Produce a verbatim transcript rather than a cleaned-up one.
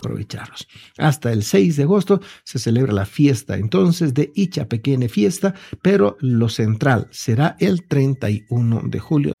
aprovecharlos. Hasta el seis de agosto se celebra la fiesta entonces de Icha Pequeña Fiesta, pero lo central será el treinta y uno de julio.